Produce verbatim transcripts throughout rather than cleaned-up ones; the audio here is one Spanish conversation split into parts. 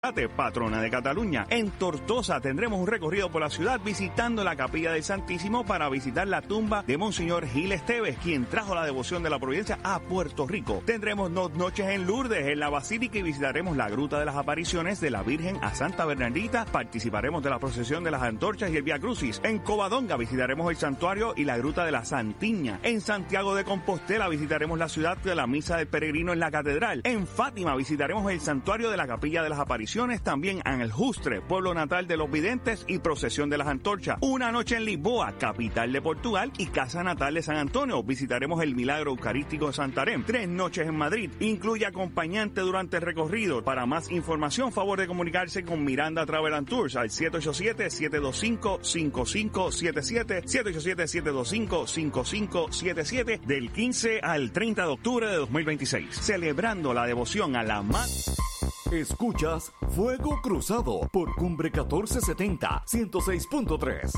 Patrona de Cataluña. En Tortosa tendremos un recorrido por la ciudad visitando la Capilla del Santísimo para visitar la tumba de Monseñor Gil Esteves, quien trajo la devoción de la Providencia a Puerto Rico. Tendremos dos noches en Lourdes, en la Basílica, y visitaremos la Gruta de las Apariciones de la Virgen a Santa Bernardita. Participaremos de la procesión de las antorchas y el Vía Crucis. En Covadonga visitaremos el santuario y la Gruta de la Santiña. En Santiago de Compostela visitaremos la ciudad de la Misa del Peregrino en la Catedral. En Fátima visitaremos el santuario de la Capilla de las Apariciones. También en el Justre, pueblo natal de los videntes y procesión de las antorchas. Una noche en Lisboa, capital de Portugal, y casa natal de San Antonio. Visitaremos el Milagro Eucarístico de Santarém. Tres noches en Madrid. Incluye acompañante durante el recorrido. Para más información, favor de comunicarse con Miranda Travel and Tours al siete ocho siete, siete dos cinco, cinco cinco siete siete, siete ocho siete, siete dos cinco, cinco cinco siete siete, del quince al treinta de octubre de dos mil veintiséis. Celebrando la devoción a la más... Escuchas Fuego Cruzado por Cumbre catorce setenta, ciento seis punto tres.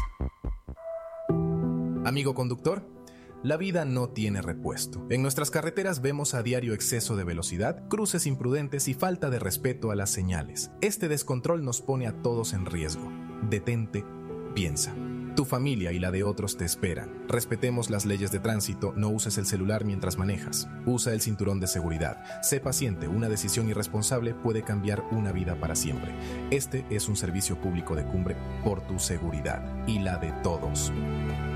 Amigo conductor, la vida no tiene repuesto. En nuestras carreteras vemos a diario exceso de velocidad, cruces imprudentes y falta de respeto a las señales. Este descontrol nos pone a todos en riesgo. Detente, piensa. Tu familia y la de otros te esperan. Respetemos las leyes de tránsito, no uses el celular mientras manejas. Usa el cinturón de seguridad. Sé paciente, una decisión irresponsable puede cambiar una vida para siempre. Este es un servicio público de Cumbre por tu seguridad y la de todos.